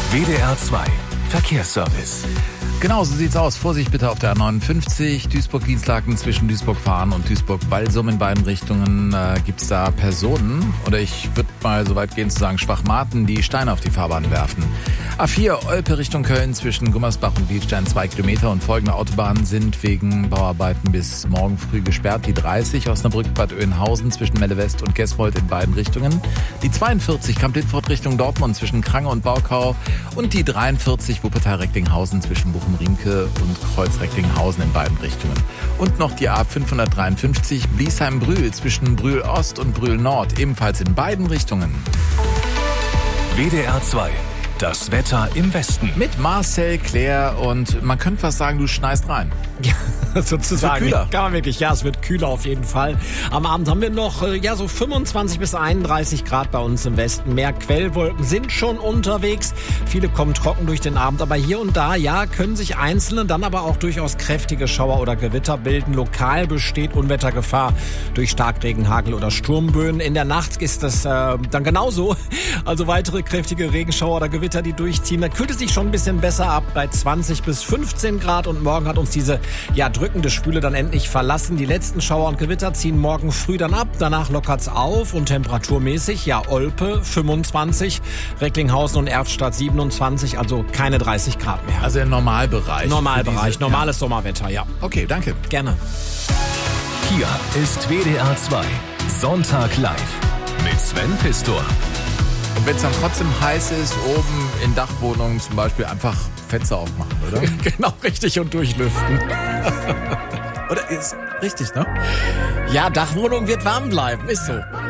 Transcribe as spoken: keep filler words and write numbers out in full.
W D R zwei Verkehrsservice. Genau, so sieht's aus. Vorsicht bitte auf der A neunundfünfzig, Duisburg-Dienstlaken zwischen Duisburg-Fahren und Duisburg-Walsum. In beiden Richtungen äh, gibt's da Personen, oder ich würde mal so weit gehen zu sagen Schwachmaten, die Steine auf die Fahrbahn werfen. A vier, Olpe Richtung Köln zwischen Gummersbach und Wiedstein zwei Kilometer und folgende Autobahnen sind wegen Bauarbeiten bis morgen früh gesperrt. Die dreißig, Osnabrück-Bad Oeynhausen zwischen Melle-West und Gesmold in beiden Richtungen. Die zweiundvierzig, Kamp-Lintfort Richtung Dortmund zwischen Krange und Baukau. Und die dreiundvierzig, Wuppertal-Recklinghausen zwischen Bochum-Riemke und Kreuz-Recklinghausen in beiden Richtungen. Und noch die A fünfhundertdreiundfünfzig, Bliesheim-Brühl zwischen Brühl-Ost und Brühl-Nord, ebenfalls in beiden Richtungen. W D R zwei. Das Wetter im Westen. Mit Marcel, Claire und man könnte fast sagen, du schneist rein. Ja, sozusagen. Kühler. Kann man wirklich, ja, es wird kühler auf jeden Fall. Am Abend haben wir noch, ja, so fünfundzwanzig bis einunddreißig Grad bei uns im Westen. Mehr Quellwolken sind schon unterwegs. Viele kommen trocken durch den Abend, aber hier und da, ja, können sich einzelne, dann aber auch durchaus kräftige Schauer oder Gewitter bilden. Lokal besteht Unwettergefahr durch Starkregen, Hagel oder Sturmböen. In der Nacht ist das äh, dann genauso. Also weitere kräftige Regenschauer oder Gewitter, die durchziehen. Da kühlt es sich schon ein bisschen besser ab bei zwanzig bis fünfzehn Grad und morgen hat uns diese, ja, drückende Schwüle dann endlich verlassen. Die letzten Schauer und Gewitter ziehen morgen früh dann ab. Danach lockert's auf und temperaturmäßig, ja, Olpe fünfundzwanzig, Recklinghausen und Erftstadt siebenundzwanzig, also keine dreißig Grad mehr. Also im Normalbereich. Normalbereich, diese, normales ja. Sommerwetter, ja. Okay, danke. Gerne. Hier ist W D R zwei Sonntag live mit Sven Pistor. Und wenn es dann trotzdem heiß ist, oben in Dachwohnungen zum Beispiel einfach Fenster aufmachen, oder? Genau, richtig, und durchlüften. Oder ist richtig, ne? Ja, Dachwohnung wird warm bleiben, ist so.